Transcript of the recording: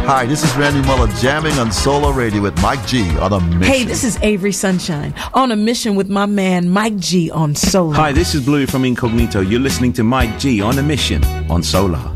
Hi, this is Randy Muller jamming on Solar Radio with Mike G on a mission. Hey, this is Avery Sunshine on a mission with my man Mike G on Solar. Hi, this is Bluey from Incognito. You're listening to Mike G on a mission on Solar.